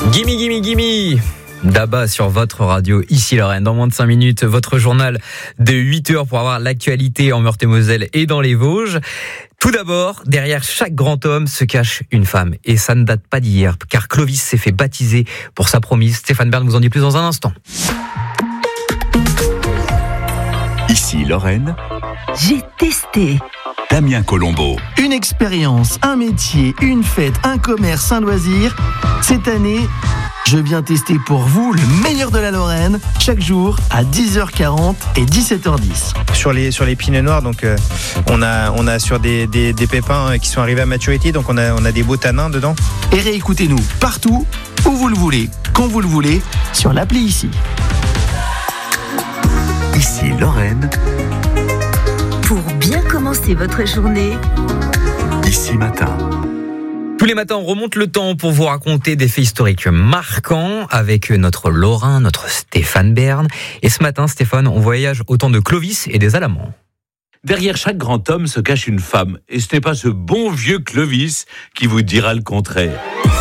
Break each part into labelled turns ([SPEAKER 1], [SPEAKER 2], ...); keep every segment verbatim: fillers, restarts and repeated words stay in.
[SPEAKER 1] Gimme, gimme, gimme Daba sur votre radio, ici Lorraine. Dans moins de cinq minutes, votre journal de huit heures pour avoir l'actualité en Meurthe-et-Moselle et dans les Vosges. Tout d'abord, derrière chaque grand homme se cache une femme. Et ça ne date pas d'hier, car Clovis s'est fait baptiser pour sa promise. Stéphane Bern vous en dit plus dans un instant.
[SPEAKER 2] Ici Lorraine.
[SPEAKER 3] J'ai testé.
[SPEAKER 2] Damien Colombo.
[SPEAKER 4] Une expérience, un métier, une fête, un commerce, un loisir. Cette année, je viens tester pour vous le meilleur de la Lorraine, chaque jour à dix heures quarante et dix-sept heures dix.
[SPEAKER 5] Sur les, sur les pinot noirs, donc, euh, on, a, on a sur des, des, des pépins qui sont arrivés à maturité, donc on a, on a des beaux tanins dedans.
[SPEAKER 4] Et réécoutez-nous partout, où vous le voulez, quand vous le voulez, sur l'appli ici.
[SPEAKER 2] Ici Lorraine.
[SPEAKER 3] Pour bien commencer votre journée,
[SPEAKER 2] Ici Matin.
[SPEAKER 1] Tous les matins, on remonte le temps pour vous raconter des faits historiques marquants avec notre Lorrain, notre Stéphane Bern. Et ce matin, Stéphane, on voyage au temps de Clovis et des Alamans.
[SPEAKER 6] Derrière chaque grand homme se cache une femme. Et ce n'est pas ce bon vieux Clovis qui vous dira le contraire.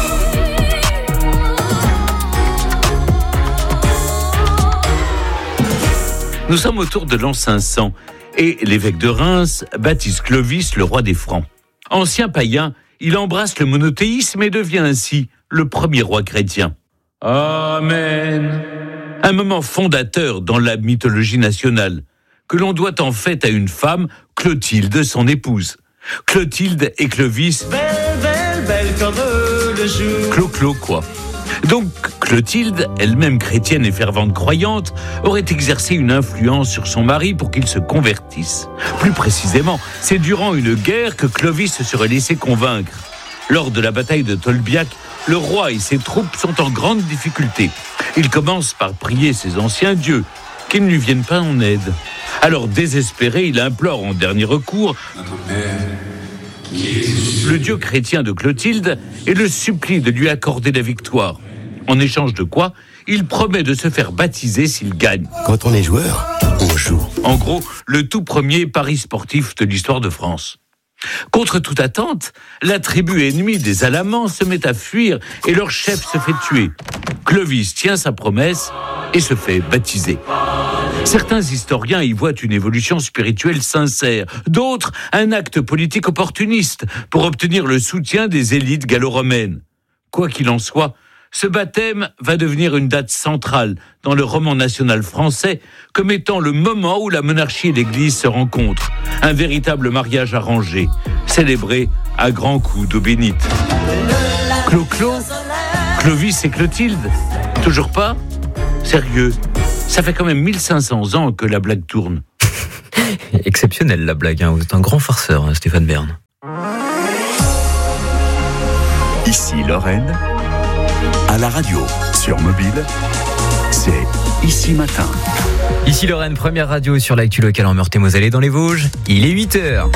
[SPEAKER 6] Nous sommes autour de l'an cinq cents et l'évêque de Reims baptise Clovis le roi des Francs. Ancien païen, il embrasse le monothéisme et devient ainsi le premier roi chrétien. Amen. Un moment fondateur dans la mythologie nationale, que l'on doit en fait à une femme, Clotilde, son épouse. Clotilde et Clovis, belle, belle, belle comme le jour. Clo-clo, quoi. Donc, Clotilde, elle-même chrétienne et fervente croyante, aurait exercé une influence sur son mari pour qu'il se convertisse. Plus précisément, c'est durant une guerre que Clovis se serait laissé convaincre. Lors de la bataille de Tolbiac, le roi et ses troupes sont en grande difficulté. Il commence par prier ses anciens dieux, qu'ils ne lui viennent pas en aide. Alors, désespéré, il implore en dernier recours le dieu chrétien de Clotilde et le supplie de lui accorder la victoire. En échange de quoi, il promet de se faire baptiser s'il gagne.
[SPEAKER 7] Quand on est joueur, on joue.
[SPEAKER 6] En gros, le tout premier pari sportif de l'histoire de France. Contre toute attente, la tribu ennemie des Alamans se met à fuir et leur chef se fait tuer. Clovis tient sa promesse et se fait baptiser. Certains historiens y voient une évolution spirituelle sincère, d'autres un acte politique opportuniste pour obtenir le soutien des élites gallo-romaines. Quoi qu'il en soit, ce baptême va devenir une date centrale dans le roman national français comme étant le moment où la monarchie et l'Église se rencontrent. Un véritable mariage arrangé, célébré à grands coups d'eau bénite. Clo-Clo, Clovis et Clotilde, toujours pas ? Sérieux ? Ça fait quand même mille cinq cents ans que la blague tourne.
[SPEAKER 1] Exceptionnelle la blague, hein. Vous êtes un grand farceur, hein, Stéphane Bern.
[SPEAKER 2] Ici Lorraine. À la radio, sur mobile, c'est Ici Matin.
[SPEAKER 1] Ici Lorraine, première radio sur l'actu locale en Meurthe-et-Moselle et dans les Vosges. Il est huit heures.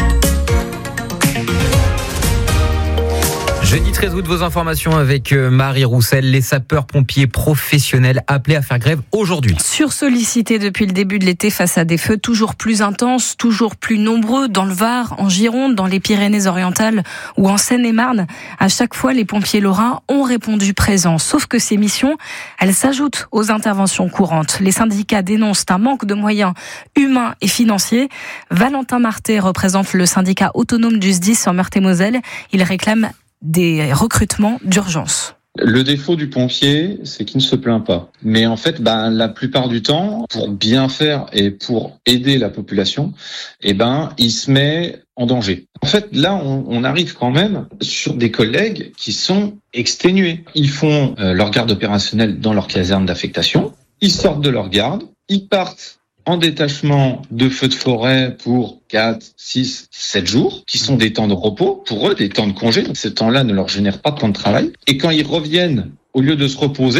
[SPEAKER 1] Jeudi treize août, vos informations avec Marie Roussel. Les sapeurs-pompiers professionnels appelés à faire grève aujourd'hui.
[SPEAKER 8] Sursollicités depuis le début de l'été face à des feux toujours plus intenses, toujours plus nombreux dans le Var, en Gironde, dans les Pyrénées-Orientales ou en Seine-et-Marne. À chaque fois, les pompiers lorrains ont répondu présents. Sauf que ces missions, elles s'ajoutent aux interventions courantes. Les syndicats dénoncent un manque de moyens humains et financiers. Valentin Marté représente le syndicat autonome du S D I S en Meurthe-et-Moselle. Il réclame des recrutements d'urgence.
[SPEAKER 9] Le défaut du pompier, c'est qu'il ne se plaint pas. Mais en fait, ben, la plupart du temps, pour bien faire et pour aider la population, eh ben, il se met en danger. En fait, là, on, on arrive quand même sur des collègues qui sont exténués. Ils font euh, leur garde opérationnelle dans leur caserne d'affectation. Ils sortent de leur garde. Ils partent en détachement de feux de forêt pour quatre, six, sept jours, qui sont des temps de repos, pour eux, des temps de congé. Ce temps-là ne leur génère pas de temps de travail. Et quand ils reviennent, au lieu de se reposer,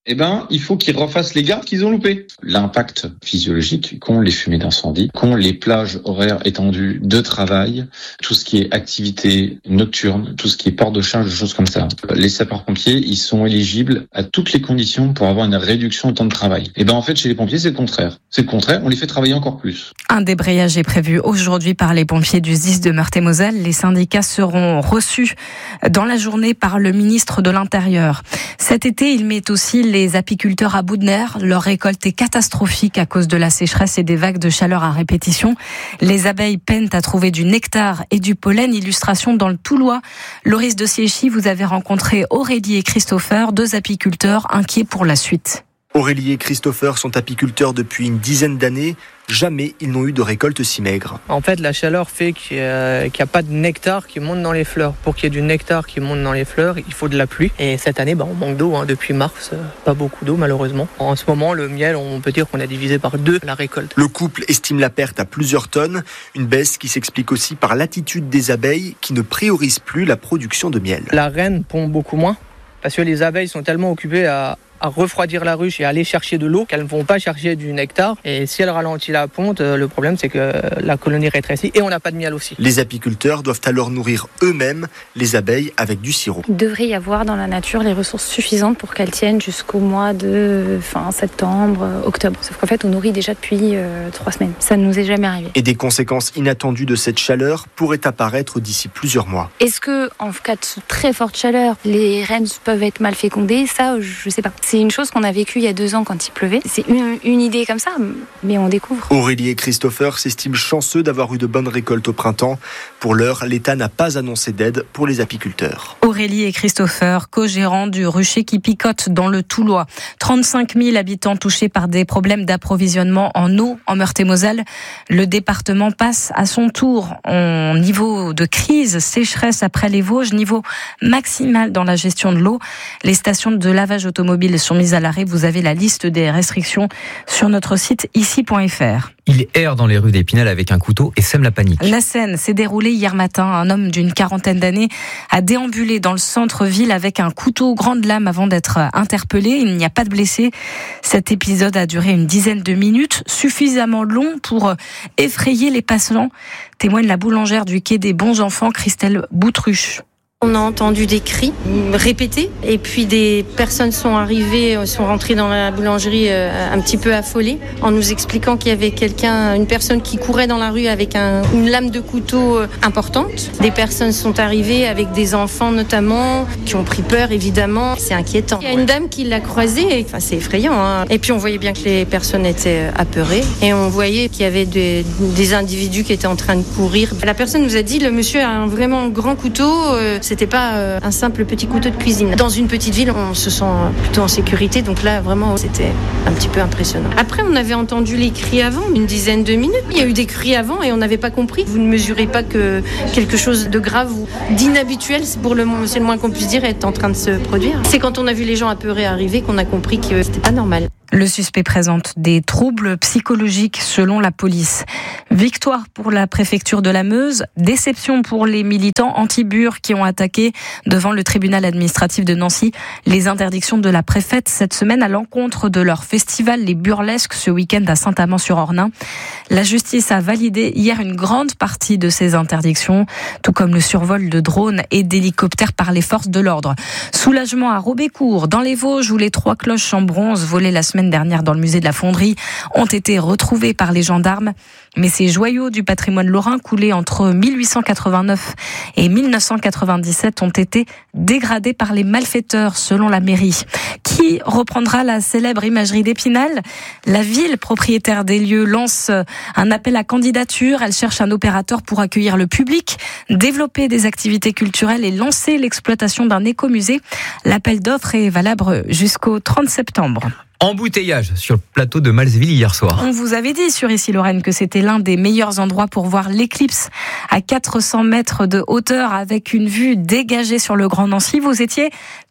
[SPEAKER 9] eh ben, il faut qu'ils refassent les gardes qu'ils ont loupés. L'impact physiologique qu'ont les fumées d'incendie, qu'ont les plages horaires étendues de travail, tout ce qui est activité nocturne, tout ce qui est port de charge, des choses comme ça. Les sapeurs-pompiers, ils sont éligibles à toutes les conditions pour avoir une réduction de temps de travail. Et ben, en fait, chez les pompiers, c'est le contraire. C'est le contraire, on les fait travailler encore plus.
[SPEAKER 8] Un débrayage est prévu aujourd'hui par les pompiers du S D I S de Meurthe-et-Moselle. Les syndicats seront reçus dans la journée par le ministre de l'Intérieur. Cet été, il met aussi les apiculteurs à bout de nerfs. Leur récolte est catastrophique à cause de la sécheresse et des vagues de chaleur à répétition. Les abeilles peinent à trouver du nectar et du pollen. Illustration dans le Toulois. Loris de Siéchy, vous avez rencontré Aurélie et Christopher, deux apiculteurs inquiets pour la suite.
[SPEAKER 10] Aurélie et Christopher sont apiculteurs depuis une dizaine d'années. Jamais ils n'ont eu de récolte si maigre.
[SPEAKER 11] En fait, la chaleur fait qu'il n'y a, a pas de nectar qui monte dans les fleurs. Pour qu'il y ait du nectar qui monte dans les fleurs, il faut de la pluie. Et cette année, bah, on manque d'eau hein, depuis mars. Pas beaucoup d'eau, malheureusement. En ce moment, le miel, on peut dire qu'on a divisé par deux la récolte.
[SPEAKER 10] Le couple estime la perte à plusieurs tonnes. Une baisse qui s'explique aussi par l'attitude des abeilles qui ne priorisent plus la production de miel.
[SPEAKER 11] La reine pond beaucoup moins parce que les abeilles sont tellement occupées à... à refroidir la ruche et aller chercher de l'eau, qu'elles ne vont pas chercher du nectar. Et si elle ralentit la ponte, le problème c'est que la colonie rétrécit et on n'a pas de miel aussi.
[SPEAKER 10] Les apiculteurs doivent alors nourrir eux-mêmes les abeilles avec du sirop.
[SPEAKER 12] Il devrait y avoir dans la nature les ressources suffisantes pour qu'elles tiennent jusqu'au mois de fin septembre, octobre. Sauf qu'en fait on nourrit déjà depuis euh, trois semaines. Ça ne nous est jamais arrivé.
[SPEAKER 10] Et des conséquences inattendues de cette chaleur pourraient apparaître d'ici plusieurs mois.
[SPEAKER 12] Est-ce que en cas de très forte chaleur, les reines peuvent être mal fécondées? Ça, je sais pas. C'est une chose qu'on a vécue il y a deux ans quand il pleuvait. C'est une, une idée comme ça, mais on découvre.
[SPEAKER 10] Aurélie et Christopher s'estiment chanceux d'avoir eu de bonnes récoltes au printemps. Pour l'heure, l'État n'a pas annoncé d'aide pour les apiculteurs.
[SPEAKER 8] Aurélie et Christopher, co-gérants du rucher qui picote dans le Toulois. trente-cinq mille habitants touchés par des problèmes d'approvisionnement en eau en Meurthe-et-Moselle. Le département passe à son tour en niveau de crise, sécheresse après les Vosges, niveau maximal dans la gestion de l'eau. Les stations de lavage automobile sont mises à l'arrêt. Vous avez la liste des restrictions sur notre site ici point f r.
[SPEAKER 1] Il erre dans les rues d'Épinal avec un couteau et sème la panique.
[SPEAKER 8] La scène s'est déroulée hier matin. Un homme d'une quarantaine d'années a déambulé dans le centre-ville avec un couteau grande lame avant d'être interpellé. Il n'y a pas de blessés. Cet épisode a duré une dizaine de minutes, suffisamment long pour effrayer les passants. Témoigne la boulangère du quai des Bons Enfants, Christelle Boutruche.
[SPEAKER 13] On a entendu des cris répétés et puis des personnes sont arrivées, sont rentrées dans la boulangerie un petit peu affolées en nous expliquant qu'il y avait quelqu'un, une personne qui courait dans la rue avec un, une lame de couteau importante. Des personnes sont arrivées avec des enfants notamment qui ont pris peur évidemment. C'est inquiétant. Il y a une dame qui l'a croisée, enfin, c'est effrayant. Hein. Et puis on voyait bien que les personnes étaient apeurées et on voyait qu'il y avait des, des individus qui étaient en train de courir. La personne nous a dit le monsieur a un vraiment grand couteau. Euh, C'était pas euh, un simple petit couteau de cuisine. Dans une petite ville, on se sent plutôt en sécurité. Donc là, vraiment, c'était un petit peu impressionnant. Après, on avait entendu les cris avant, une dizaine de minutes. Il y a eu des cris avant et on n'avait pas compris. Vous ne mesurez pas que quelque chose de grave ou d'inhabituel, c'est pour le, c'est le moins qu'on puisse dire, est en train de se produire. C'est quand on a vu les gens apeurés arriver qu'on a compris que c'était pas normal.
[SPEAKER 8] Le suspect présente des troubles psychologiques selon la police. Victoire pour la préfecture de la Meuse, déception pour les militants anti-bure qui ont attaqué devant le tribunal administratif de Nancy les interdictions de la préfète cette semaine à l'encontre de leur festival Les Burlesques ce week-end à Saint-Amand-sur-Ornain. La justice a validé hier une grande partie de ces interdictions, tout comme le survol de drones et d'hélicoptères par les forces de l'ordre. Soulagement à Robécourt, dans les Vosges, où les trois cloches en bronze volées la semaine dernière dans le musée de la Fonderie ont été retrouvées par les gendarmes. Mais ces joyaux du patrimoine lorrain coulés entre mille huit cent quatre-vingt-neuf et mille neuf cent quatre-vingt-dix-sept ont été dégradés par les malfaiteurs, selon la mairie. Qui reprendra la célèbre imagerie d'Épinal? La ville, propriétaire des lieux, lance un appel à candidature. Elle cherche un opérateur pour accueillir le public, développer des activités culturelles et lancer l'exploitation d'un écomusée. L'appel d'offres est valable jusqu'au trente septembre.
[SPEAKER 1] Embouteillage sur le plateau de Malzéville hier soir.
[SPEAKER 8] On vous avait dit sur Ici Lorraine que c'était l'un des meilleurs endroits pour voir l'éclipse à quatre cents mètres de hauteur avec une vue dégagée sur le Grand Nancy. Vous étiez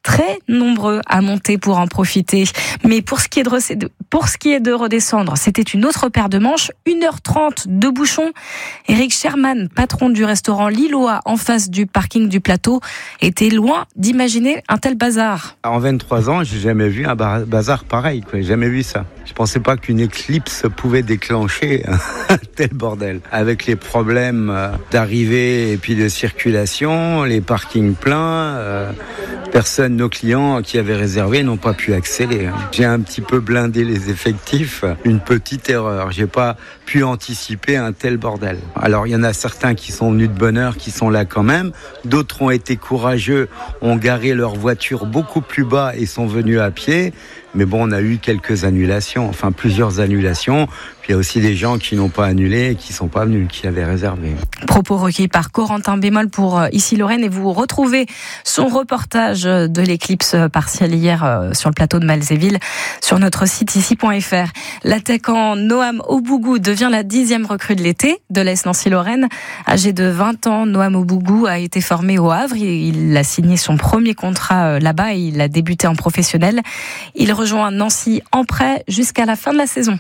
[SPEAKER 8] très nombreux à monter pour en profiter. Mais pour ce qui est de, re- pour ce qui est de redescendre, c'était une autre paire de manches, une heure trente de bouchons. Eric Sherman, patron du restaurant Lillois en face du parking du plateau, était loin d'imaginer un tel bazar.
[SPEAKER 14] En vingt-trois ans, j'ai jamais vu un bazar pareil, quoi. J'ai jamais vu ça. Je pensais pas qu'une éclipse pouvait déclencher un tel bordel. Avec les problèmes d'arrivée et puis de circulation, les parkings pleins, euh, personne, nos clients qui avaient réservé n'ont pas pu accéder. J'ai un petit peu blindé les effectifs, une petite erreur. J'ai pas pu anticiper un tel bordel. Alors il y en a certains qui sont venus de bonne heure, qui sont là quand même. D'autres ont été courageux, ont garé leur voiture beaucoup plus bas et sont venus à pied. Mais bon, on a eu quelques annulations, enfin plusieurs annulations. Puis il y a aussi des gens qui n'ont pas annulé et qui ne sont pas venus, qui avaient réservé.
[SPEAKER 8] Propos recueillis par Corentin Bémol pour Ici Lorraine, et vous retrouvez son reportage de l'éclipse partielle hier sur le plateau de Malzéville sur notre site ici point f r. L'attaquant Noam Obougou devient la dixième recrue de l'été de l'A S Nancy-Lorraine. Âgé de vingt ans, Noam Obougou a été formé au Havre. Il a signé son premier contrat là-bas et il a débuté en professionnel. Il rejoint Nancy en prêt jusqu'à la fin de la saison.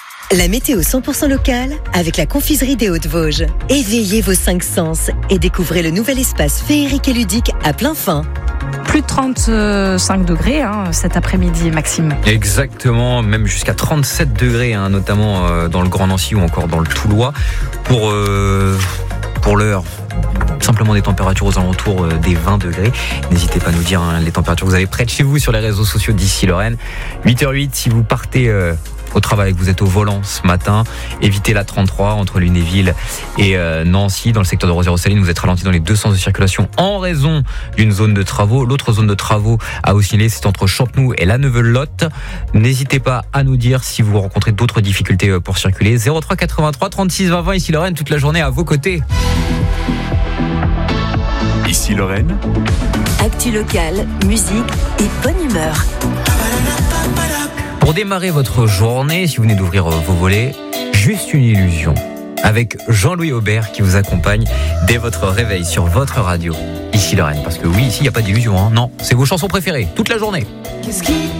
[SPEAKER 15] La météo cent pour cent locale avec la confiserie des Hautes-Vosges. Éveillez vos cinq sens et découvrez le nouvel espace féerique et ludique à plein fin.
[SPEAKER 8] Plus de trente-cinq degrés hein, cet après-midi, Maxime.
[SPEAKER 1] Exactement, même jusqu'à trente-sept degrés, hein, notamment euh, dans le Grand Nancy ou encore dans le Toulois. Pour, euh, pour l'heure, simplement des températures aux alentours des vingt degrés. N'hésitez pas à nous dire hein, les températures que vous avez près de chez vous sur les réseaux sociaux d'Ici Lorraine. huit heures huit, si vous partez euh, au travail, que vous êtes au volant ce matin, évitez la trente-trois entre Lunéville et euh, Nancy. Dans le secteur de Rosières-aux-Salines, vous êtes ralenti dans les deux sens de circulation en raison d'une zone de travaux. L'autre zone de travaux à vous signaler, c'est entre Champenoux et La Neuve-Lotte. N'hésitez pas à nous dire si vous rencontrez d'autres difficultés pour circuler. zéro trois quatre-vingt-trois trente-six vingt vingt, Ici Lorraine, toute la journée à vos côtés.
[SPEAKER 2] Ici Lorraine.
[SPEAKER 3] Actu locale, musique et bonne humeur.
[SPEAKER 1] Pour démarrer votre journée, si vous venez d'ouvrir vos volets, Juste une illusion, avec Jean-Louis Aubert qui vous accompagne dès votre réveil sur votre radio. Ici Lorraine, parce que oui, ici il n'y a pas d'illusion, hein. Non, c'est vos chansons préférées, toute la journée.
[SPEAKER 3] Qu'est-ce qui